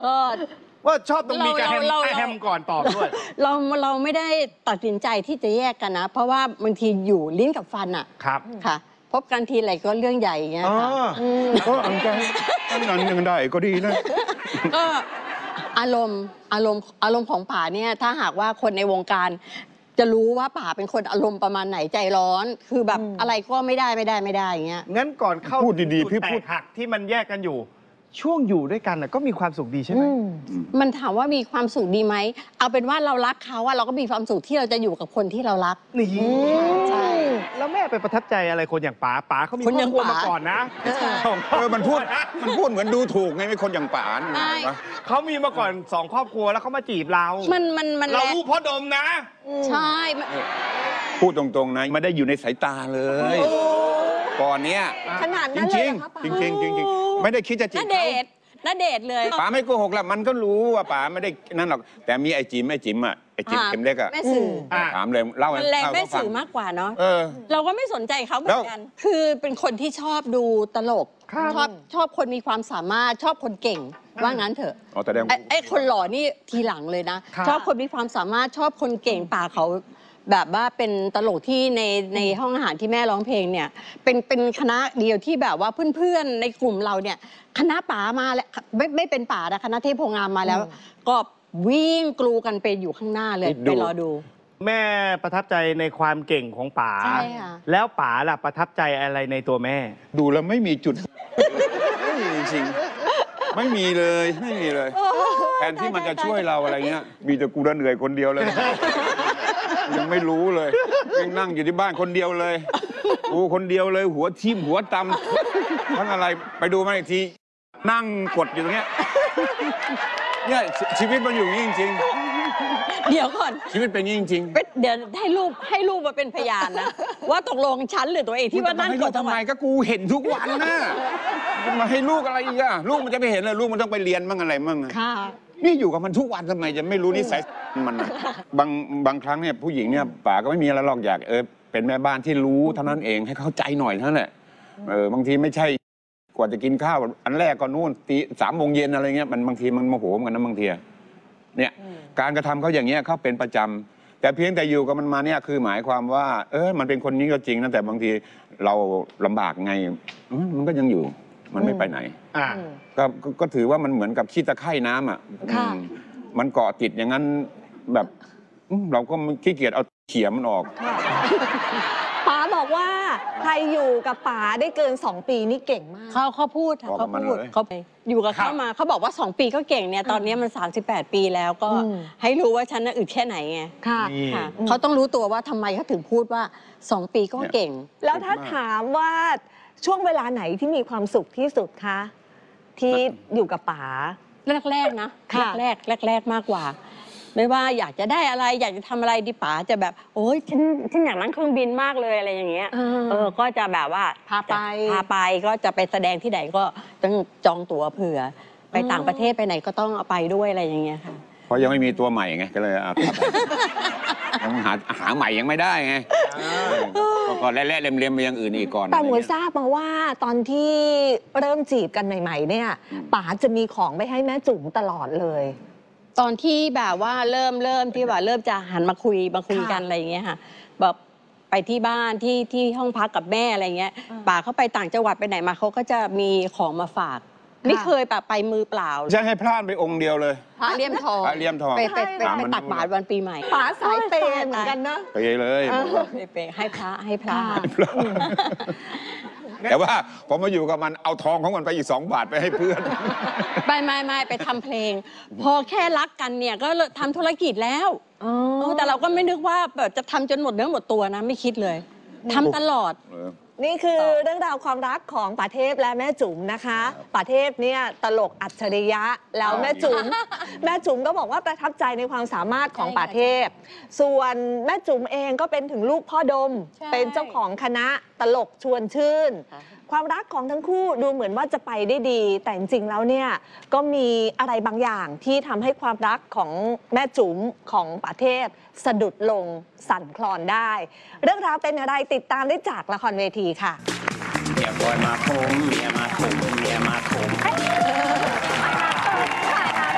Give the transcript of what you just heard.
ว่าชอบตรงมีการแฮมก่อนตอบด้วยเราไม่ได้ตัดสินใจที่จะแยกกันนะเพราะว่าบางทีอยู่ลิ้นกับฟันอ่ะครับค่ะพบกันทีไรก็เรื่องใหญ่อย่างเงี้ยค่ะก็อันใจนั้นยังได้ก็ดีนะก็อารมณ์ของป๋าเนี่ยถ้าหากว่าคนในวงการจะรู้ว่าป๋าเป็นคนอารมณ์ประมาณไหนใจร้อนคือแบบอะไรก็ไม่ได้อย่างเงี้ยงั้นก่อนเข้าพูดดีๆพี่พูดหักที่มันแยกกันอยู่ช่วงอยู่ด้วยกันก็มีความสุขดีใช่ไหมมันถามว่ามีความสุขดีไหมเอาเป็นว่าเรารักเขาเราก็มีความสุขที่เราจะอยู่กับคนที่เรารักนี่ใช่แล้วแม่ไปประทับใจอะไรคนอย่างป๋าเขามีครอบครัวมาก่อนนะมันพูดเหมือนดูถูกไงไม่คนอย่างป๋าเขามีมาก่อน2 ครอบครัวแล้วเขามาจีบเราเราลูกพ่อดมนะใช่พูดตรงๆนะไม่ได้อยู่ในสายตาเลยก่อนเนี้ยขนาดนั้นเลยจริงไม่ได้คิดจะจีบณเดชเลยป๋าไม่โกหกละมันก็รู้ว่าป๋าไม่ได้นั่นหรอกแต่มีไอ้จิ๋มอ่ะไอ้จิ๋มเข็มเล็กอ่ะแม่สื่อถามเลยเล่ามันแรงแม่สื่อมากกว่าเนาะเราก็ไม่สนใจเขาเหมือนกันคือเป็นคนที่ชอบดูตลกชอบคนมีความสามารถชอบคนเก่งว่างั้นเถอะไอ้คนหล่อนี่ทีหลังเลยนะชอบคนมีความสามารถชอบคนเก่งป่าเขาแบบว่าเป็นตลกที่ในห้องอาหารที่แม่ร้องเพลงเนี่ยเป็นคณะเดียวที่แบบว่าเพื่อนๆในกลุ่มเราเนี่ยคณะป๋ามาแล้วไม่เป็นป๋านะคณะเทพโพงามมาแล้วก็วิ่งกลูกันไปอยู่ข้างหน้าเลยไปรอดูแม่ประทับใจในความเก่งของป๋าใช่ค่ะแล้วป๋าล่ะประทับใจอะไรในตัวแม่ดูแล้วไม่มีจุดไม่มีจริงไม่มีเลยแทนที่มันจะช่วยเราอะไรเงี้ยมีแต่กูเหนื่อยคนเดียวเลยยังไม่รู้เลยยังนั่งอยู่ที่บ้านคนเดียวเลยกูคนเดียวเลยหัวทิ่มหัวตำทั้งอะไรไปดูมาอีกทีนั่งกดอยู่ตรงเนี้ยเนี่ยชีวิตมันอยู่อย่างนี้จริงเดี๋ยวก่อนชีวิตเป็นอย่างนี้จริงเดี๋ยวให้ลูกมาเป็นพยานนะว่าตกลงฉันหรือตัวเองที่ว่านั่งกดทำไมก็กูเห็นทุกวันนะมาให้ลูกอะไรอีกอะลูกมันจะไม่เห็นเลยลูกมันต้องไปเรียนมั่งอะไรมั่งค่ะนี่อยู่กับมันทุกวันทำไมจะไม่รู้นิสัยมันบางครั้งเนี่ยผู้หญิงเนี่ยป๋าก็ไม่มีอะไรหรอกอยากเป็นแม่บ้านที่รู้เท่านั้นเองให้เข้าใจหน่อยเท่านั้นแหละบางทีไม่ใช่กว่าจะกินข้าวอันแรกก็นู่นตี3 โมงเย็นอะไรเงี้ยมันบางทีมันโมโหเหมือนกันนะบางทีเนี่ยการกระทำเขาอย่างเงี้ยเขาเป็นประจำแต่เพียงแต่อยู่กับมันมาเนี่ยคือหมายความว่ามันเป็นคนนี้ก็จริงนะแต่บางทีเราลำบากไงมันก็ยังอยู่มันไม่ไปไหนก็ถือว่ามันเหมือนกับขี้ตะไคร่น้ำอ่ะมันเกาะติดอย่างนั้นแบบเราก็ขี้เกียจเอาเขี่ยมันออกป๋าบอกว่าใครอยู่กับป๋าได้เกิน2 ปีนี่เก่งมากเขาพูดเขาอยู่กับเขามาเขาบอกว่า2 ปีก็เก่งเนี่ยตอนนี้มัน38 ปีแล้วก็ให้รู้ว่าฉันน่ะอึดแค่ไหนไงค่ะเขาต้องรู้ตัวว่าทำไมเขาถึงพูดว่า2 ปีก็เก่งแล้วถ้าถามว่าช่วงเวลาไหนที่มีความสุขที่สุดคะที่อยู่กับป๋าแรกๆนะแรกมากกว่าไม่ว่าอยากจะได้อะไรอยากจะทำอะไรดิป๋าจะแบบโอ๊ยฉันอยากนั่งเครื่องบินมากเลยอะไรอย่างเงี้ยก็จะแบบว่าพาไปก็จะไปแสดงที่ไหนก็ต้องจองตั๋วเผื่อไปต่างประเทศไปไหนก็ต้องเอาไปด้วยอะไรอย่างเงี้ยค่ะเพราะยังไม่มีตัวใหม่ไงก็เลยยังหาใหม่ยังไม่ได้ไงก็แล่ๆเลียมๆไปอย่างอื่นอีกก่อนแต่หมวยทราบมาว่าตอนที่เริ่มจีบกันใหม่ๆเนี่ยป๋าจะมีของไปให้แม่จุ๋มตลอดเลยตอนที่แบบว่าเริ่มที่ว่าเริ่มจะหันมาคุยกันอะไรอย่างเงี้ยค่ะแบบไปที่บ้านที่ห้องพักกับแม่อะไรเงี้ยป๋าเขาไปต่างจังหวัดไปไหนมาเขาก็จะมีของมาฝากไม่เคยไปมือเปล่าจะให้พลาดไปองค์เดียวเลยพระเลี่ยมทองไปตักบาตรวันปีใหม่ป๋าสายเปย์เหมือนกันนะไปเลยให้พระแต่ว่าผมมาอยู่กับมันเอาทองของมันไปอีก2 บาทไปให้เพื่อนไม่ไปทำเพลงพอแค่รักกันเนี่ยก็ทำธุรกิจแล้วแต่เราก็ไม่นึกว่าแบบจะทำจนหมดเนื้อหมดตัวนะไม่คิดเลยทำตลอดนี่คือเรื่องราวความรักของป๋าเทพและแม่จุ๋มนะคะป๋าเทพเนี่ยตลกอัจฉริยะแล้วแม่จุ๋มก็บอกว่าประทับใจในความสามารถของป๋าเทพส่วนแม่จุ๋มเองก็เป็นถึงลูกพ่อดมเป็นเจ้าของคณะตลกชวนชื่นความรักของทั้งคู่ดูเหมือนว่าจะไปได้ดีแต่จริงๆแล้วเนี่ยก็มีอะไรบางอย่างที่ทำให้ความรักของแม่จุ๋มของป๋าเทพสะดุดลงสั่นคลอนได้เรื่องราวเป็นอะไรติดตามได้จากละครเวทีค่ะเมียบอยมาคมเมียมาถม